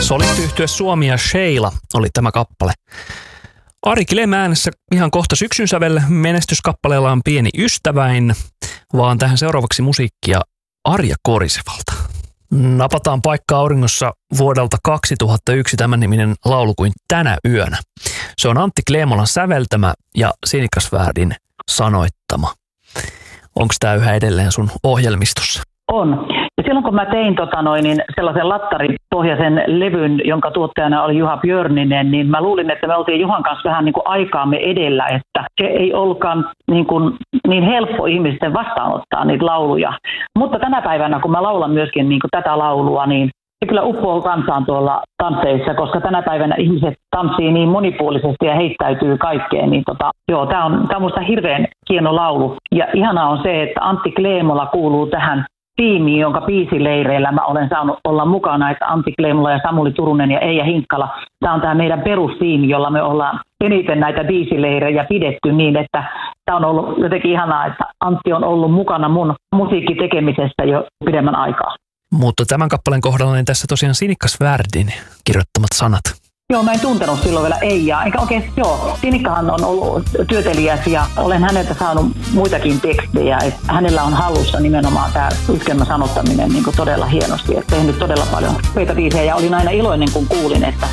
Solistiyhtye Suomi ja Sheila oli tämä kappale. Ari Kilem äänessä ihan kohta syksyn sävel. Menestyskappaleella on Pieni ystäväin, vaan tähän seuraavaksi musiikkia Arja Korisevalta. Napataan paikka auringossa vuodelta 2001 tämän niminen laulu kuin Tänä yönä. Se on Antti Kleemolan säveltämä ja Sinikka Svärdin sanoittama. Onko tämä yhä edelleen sun ohjelmistossa? On. Ja silloin kun mä tein sellaisen lattaripohjaisen levyn, jonka tuottajana oli Juha Björninen, niin mä luulin, että me oltiin Juhan kanssa vähän niin kuin aikaamme edellä, että se ei ollutkaan niin helppo ihmisten vastaanottaa niitä lauluja. Mutta tänä päivänä, kun mä laulan myöskin niin kuin tätä laulua, niin se kyllä uppoo kansaan tuolla tansseissa, koska tänä päivänä ihmiset tanssii niin monipuolisesti ja heittäytyy kaikkeen. Niin tämä on musta hirveän hieno laulu. Ja ihanaa on se, että Antti Kleemola kuuluu tähän tiimiin, jonka biisileireillä mä olen saanut olla mukana, että Antti Kleemola ja Samuli Turunen ja Eija Hinkkala. Tämä on tämä meidän perustiimi, jolla me ollaan eniten näitä biisileirejä pidetty niin, että tämä on ollut jotenkin ihanaa, että Antti on ollut mukana mun musiikkitekemisessä jo pidemmän aikaa. Mutta tämän kappaleen kohdalla niin tässä tosiaan Sinikka Svärdin kirjoittamat sanat. Joo, mä en tuntenut silloin vielä Eijaa. Enkä oikein, Sinikkahan on ollut työtelijäs ja olen häneltä saanut muitakin tekstejä. Että hänellä on hallussa nimenomaan tämä yhkelmä sanottaminen niin kuin todella hienosti. Että tehnyt todella paljon biisejä ja olin aina iloinen, kun kuulin, että